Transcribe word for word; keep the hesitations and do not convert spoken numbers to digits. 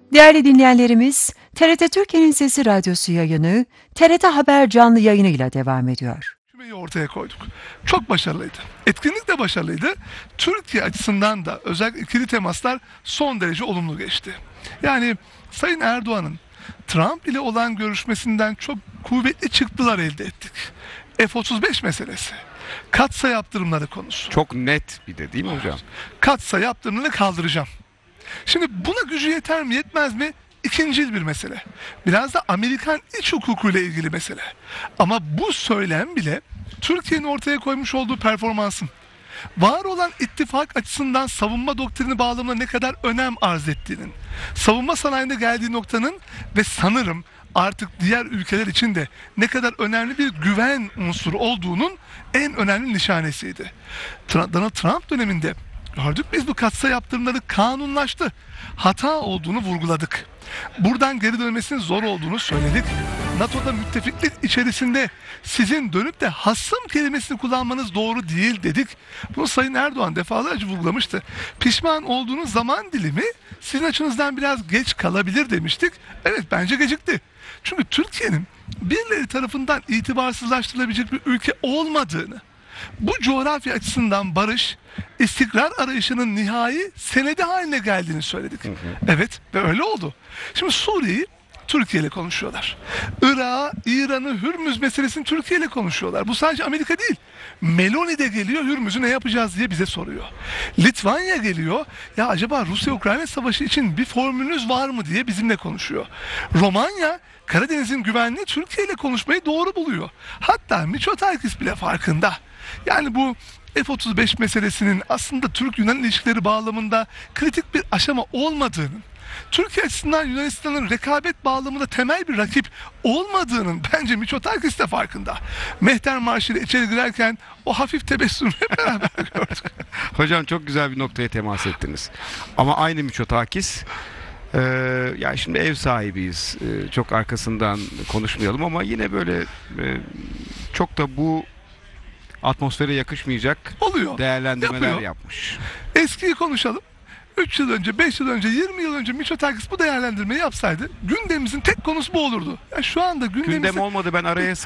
Değerli dinleyenlerimiz, T R T Türkiye'nin Sesi Radyosu yayını, T R T Haber canlı yayınıyla devam ediyor. Kümeyi ortaya koyduk. Çok başarılıydı. Etkinlik de başarılıydı. Türkiye açısından da özellikle ikili temaslar son derece olumlu geçti. Yani Sayın Erdoğan'ın Trump ile olan görüşmesinden çok kuvvetli çıktılar elde ettik. F otuz beş meselesi, katsayı yaptırımları konusu. Çok net bir de değil mi hocam? Katsayı yaptırımını kaldıracağım. Şimdi buna gücü yeter mi yetmez mi? İkincil bir mesele. Biraz da Amerikan iç hukukuyla ilgili mesele. Ama bu söylem bile Türkiye'nin ortaya koymuş olduğu performansın, var olan ittifak açısından savunma doktrini bağlamında ne kadar önem arz ettiğinin, savunma sanayinde geldiği noktanın ve sanırım artık diğer ülkeler için de ne kadar önemli bir güven unsuru olduğunun en önemli nişanesiydi. Donald Trump döneminde gördük biz bu katsayı yaptırımları kanunlaştı. Hata olduğunu vurguladık. Buradan geri dönmesinin zor olduğunu söyledik. NATO'da müttefiklik içerisinde sizin dönüp de hasım kelimesini kullanmanız doğru değil dedik. Bunu Sayın Erdoğan defalarca vurgulamıştı. Pişman olduğunuz zaman dilimi sizin açınızdan biraz geç kalabilir demiştik. Evet, bence gecikti. Çünkü Türkiye'nin birileri tarafından itibarsızlaştırılabilecek bir ülke olmadığını, bu coğrafya açısından barış, istikrar arayışının nihai senedi haline geldiğini söyledik. Hı hı. Evet, ve öyle oldu. Şimdi Suriye'yi Türkiye ile konuşuyorlar. Irak'ı, İran'ı, Hürmüz meselesini Türkiye ile konuşuyorlar. Bu sadece Amerika değil. Meloni de geliyor, Hürmüz'ü ne yapacağız diye bize soruyor. Litvanya geliyor, ya acaba Rusya-Ukrayna savaşı için bir formülünüz var mı diye bizimle konuşuyor. Romanya, Karadeniz'in güvenliği Türkiye ile konuşmayı doğru buluyor. Hatta Mitsotakis bile farkında. Yani bu F otuz beş meselesinin aslında Türk-Yunan ilişkileri bağlamında kritik bir aşama olmadığının, Türkiye açısından Yunanistan'ın rekabet bağlamında temel bir rakip olmadığının bence Mitsotakis de farkında. Mehter Marşı ile içeri girerken o hafif tebessümle beraber gördük. Hocam çok güzel bir noktaya temas ettiniz. Ama aynı Mitsotakis, e, ya şimdi ev sahibiyiz, e, çok arkasından konuşmayalım ama yine böyle e, çok da bu atmosfere yakışmayacak Oluyor, değerlendirmeler yapıyor. yapmış. Eskiyi konuşalım. üç yıl önce, beş yıl önce, yirmi yıl önce Mitsotakis bu değerlendirmeyi yapsaydı gündemimizin tek konusu bu olurdu. Yani şu anda gündemimizin... Gündem olmadı, ben araya